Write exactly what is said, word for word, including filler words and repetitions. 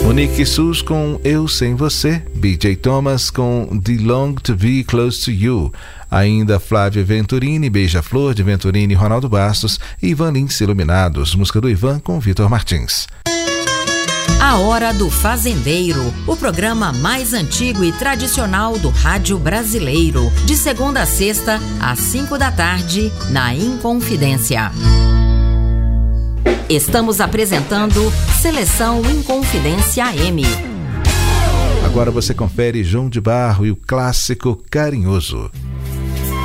Monique Sus com Eu Sem Você, B J Thomas com The Long to Be Close to You, ainda Flávia Venturini, Beija-Flor de Venturini e Ronaldo Bastos e Ivan Lins Iluminados, música do Ivan com Vitor Martins. A Hora do Fazendeiro, o programa mais antigo e tradicional do rádio brasileiro, de segunda a sexta, às cinco da tarde, na Inconfidência. Estamos apresentando Seleção Inconfidência A M. Agora você confere João de Barro e o clássico Carinhoso.